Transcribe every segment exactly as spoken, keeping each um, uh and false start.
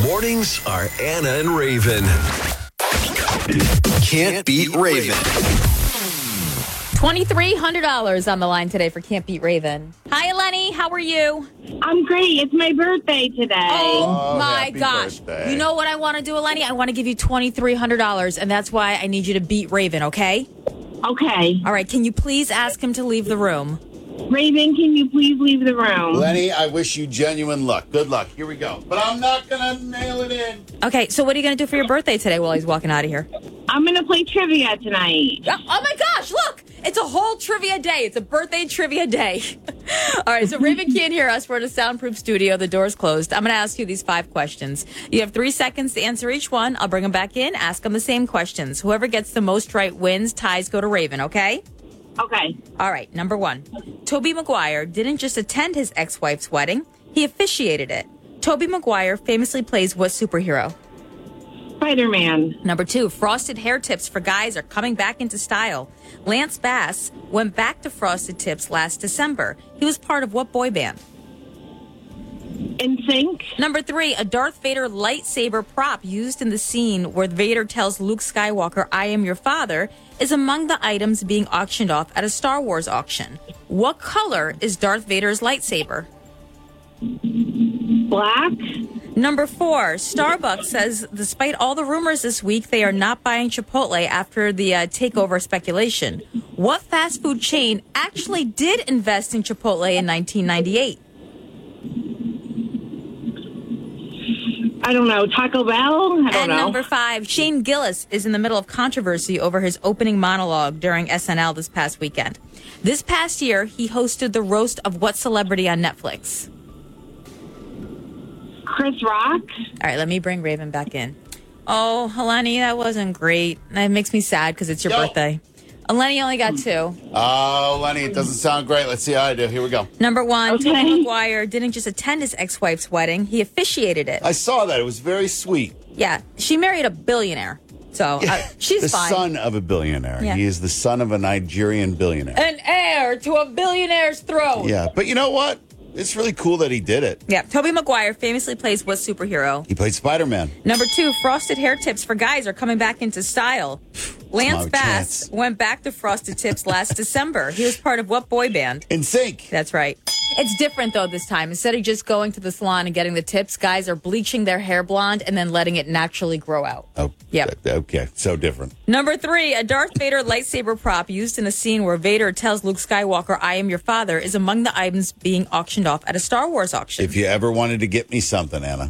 Mornings are Anna and Raven. Can't beat Raven. twenty-three hundred dollars on the line today for Can't Beat Raven. Hi, Eleni. How are you? I'm great. It's my birthday today. Oh, Oh, my happy gosh. birthday. You know what I want to do, Eleni? I want to give you twenty-three hundred dollars, and that's why I need you to beat Raven, okay? Okay. All right. Can you please ask him to leave the room? Raven, can you please leave the room? Lenny, I wish you genuine luck. Good luck. Here we go. But I'm not going to nail it in. Okay. So what are you going to do for your birthday today while he's walking out of here? I'm going to play trivia tonight. Oh, oh my gosh, look. It's a whole trivia day. It's a birthday trivia day. All right, so Raven can't hear us. We're in a soundproof studio. The door's closed. I'm going to ask you these five questions. You have three seconds to answer each one. I'll bring them back in, ask them the same questions. Whoever gets the most right wins. Ties go to Raven, okay? Okay. All right, number one. Tobey Maguire didn't just attend his ex-wife's wedding. He officiated it. Tobey Maguire famously plays what superhero? Spider-Man. Number two, frosted hair tips for guys are coming back into style. Lance Bass went back to frosted tips last December. He was part of what boy band? In sync. Number three, a Darth Vader lightsaber prop used in the scene where Vader tells Luke Skywalker, "I am your father," is among the items being auctioned off at a Star Wars auction. What color is Darth Vader's lightsaber? Black. Number four, Starbucks says despite all the rumors this week, they are not buying Chipotle after the uh, takeover speculation. What fast food chain actually did invest in Chipotle in nineteen ninety-eight? I don't know. Taco Bell? I don't And know. number five, Shane Gillis is in the middle of controversy over his opening monologue during S N L this past weekend. This past year, he hosted the roast of what celebrity on Netflix? Chris Rock. All right, let me bring Raven back in. Oh, Eleni, that wasn't great. That makes me sad because it's your Yo. birthday. Eleni only got two. Oh, Lenny, it doesn't sound great. Let's see how I do. Here we go. Number one, Okay. Tobey Maguire didn't just attend his ex-wife's wedding. He officiated it. I saw that. It was very sweet. Yeah, she married a billionaire. So uh, she's the fine. son of a billionaire. Yeah. He is the son of a Nigerian billionaire. An heir to a billionaire's throne. Yeah, but you know what? It's really cool that he did it. Yeah, Tobey Maguire famously plays what superhero? He played Spider-Man. Number two, frosted hair tips for guys are coming back into style. Lance my Bass chance. went back to frosted tips last December. He was part of what boy band? In sync. That's right. It's different, though, this time. Instead of just going to the salon and getting the tips, guys are bleaching their hair blonde and then letting it naturally grow out. Oh, Yep. th- Okay, so different. Number three, a Darth Vader lightsaber prop used in a scene where Vader tells Luke Skywalker, "I am your father," is among the items being auctioned off at a Star Wars auction. If you ever wanted to get me something, Anna,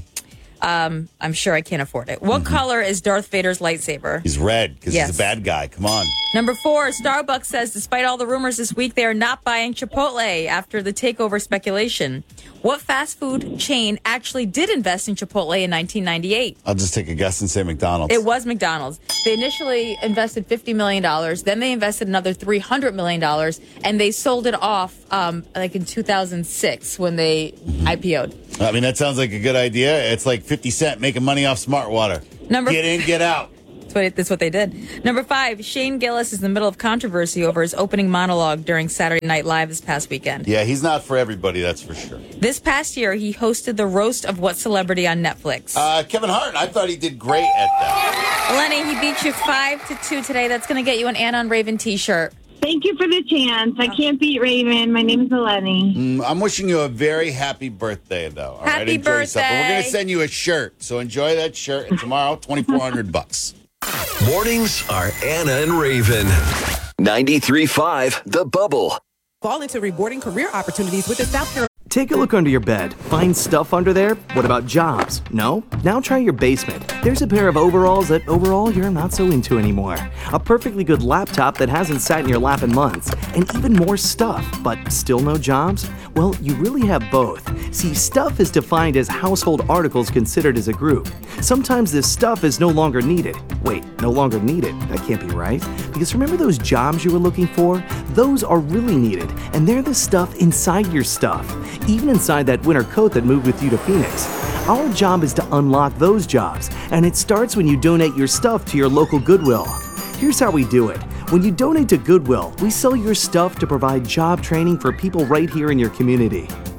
I'm sure I can't afford it. What color is Darth Vader's lightsaber? he's red because Yes. he's a bad guy. Come on. Number four, Starbucks says despite all the rumors this week, they are not buying Chipotle after the takeover speculation. What fast food chain actually did invest in Chipotle in nineteen ninety-eight? I'll just take a guess and say McDonald's. It was McDonald's. They initially invested fifty million dollars. Then they invested another three hundred million dollars, and they sold it off um, like in two thousand six when they I P O'd. I mean, that sounds like a good idea. It's like fifty cent making money off smart water. Number- Get in, get out. That's what, it, that's what they did. Number five, Shane Gillis is in the middle of controversy over his opening monologue during Saturday Night Live this past weekend. Yeah, he's not for everybody, that's for sure. This past year, he hosted the roast of what celebrity on Netflix? Uh, Kevin Hart, I thought he did great at that. Lenny, he beat you five to two today. That's going to get you an Anna on Raven t-shirt. Thank you for the chance. I can't beat Raven. My name is Eleni. Mm, I'm wishing you a very happy birthday, though. All right, Happy enjoy yourself. But we're going birthday. to send you a shirt, so enjoy that shirt. And tomorrow, twenty-four hundred bucks. Mornings are Anna and Raven. ninety-three point five The Bubble. Fall into rewarding career opportunities with the South Carolina. Take a look under your bed. Find stuff under there? What about jobs? No? Now try your basement. There's a pair of overalls that overall you're not so into anymore. A perfectly good laptop that hasn't sat in your lap in months. And even more stuff, but still no jobs? Well, you really have both. See, stuff is defined as household articles considered as a group. Sometimes this stuff is no longer needed. Wait, no longer needed? That can't be right. Because remember those jobs you were looking for? Those are really needed, and they're the stuff inside your stuff. Even inside that winter coat that moved with you to Phoenix. Our job is to unlock those jobs, and it starts when you donate your stuff to your local Goodwill. Here's how we do it. When you donate to Goodwill, we sell your stuff to provide job training for people right here in your community.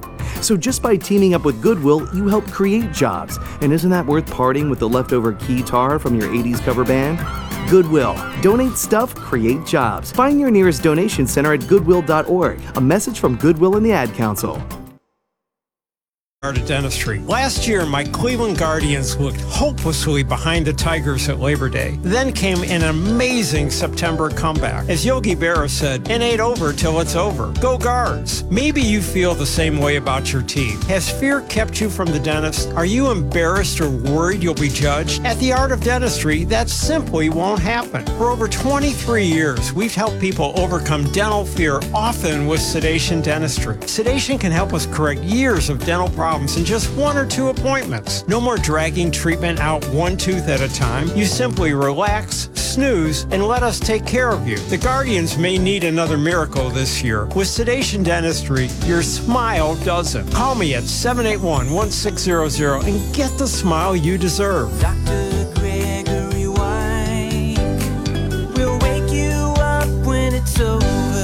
So just by teaming up with Goodwill, you help create jobs. And isn't that worth parting with the leftover keytar from your eighties cover band? Goodwill. Donate stuff, create jobs. Find your nearest donation center at goodwill dot org. A message from Goodwill and the Ad Council. Art of Dentistry. Last year, my Cleveland Guardians looked hopelessly behind the Tigers at Labor Day. Then came an amazing September comeback. As Yogi Berra said, it ain't over till it's over. Go Guards! Maybe you feel the same way about your teeth. Has fear kept you from the dentist? Are you embarrassed or worried you'll be judged? At the Art of Dentistry, that simply won't happen. For over twenty-three years, we've helped people overcome dental fear, often with sedation dentistry. Sedation can help us correct years of dental problems in just one or two appointments. No more dragging treatment out one tooth at a time. You simply relax, snooze, and let us take care of you. The Guardians may need another miracle this year. With sedation dentistry, your smile doesn't. Call me at seven eight one, one six zero zero and get the smile you deserve. Doctor Gregory White will wake you up when it's over.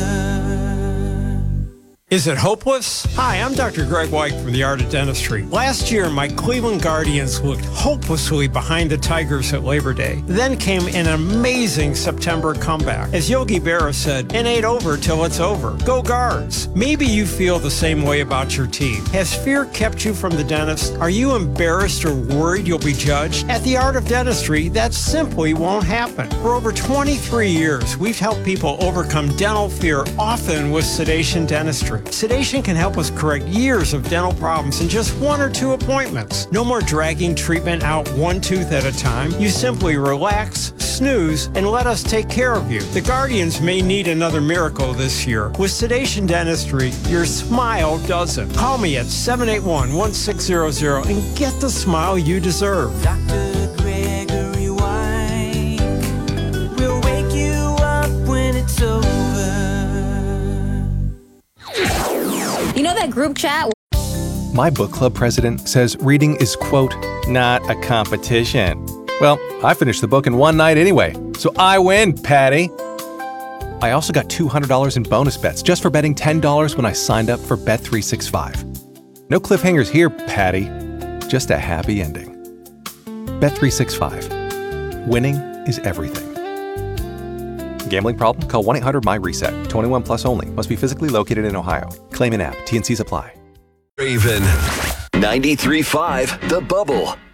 Is it hopeless? Hi, I'm Doctor Greg White from the Art of Dentistry. Last year, my Cleveland Guardians looked hopelessly behind the Tigers at Labor Day. Then came an amazing September comeback. As Yogi Berra said, it ain't over till it's over. Go Guards! Maybe you feel the same way about your teeth. Has fear kept you from the dentist? Are you embarrassed or worried you'll be judged? At the Art of Dentistry, that simply won't happen. For over twenty-three years, we've helped people overcome dental fear, often with sedation dentistry. Sedation can help us correct years of dental problems in just one or two appointments. No more dragging treatment out one tooth at a time. You simply relax, snooze, and let us take care of you. The Guardians may need another miracle this year. With sedation dentistry, your smile doesn't. Call me at seven eight one, one six zero zero and get the smile you deserve. Doctor Gregory White will wake you up when it's over. You know that group chat? My book club president says reading is, quote, not a competition. Well, I finished the book in one night anyway, so I win, Patty. I also got two hundred dollars in bonus bets just for betting ten dollars when I signed up for Bet three sixty-five. No cliffhangers here, Patty. Just a happy ending. Bet three sixty-five. Winning is everything. Gambling problem? Call one eight hundred my reset. twenty-one plus only. Must be physically located in Ohio. Claim an app. T and C's apply. Raven. ninety-three point five The Bubble.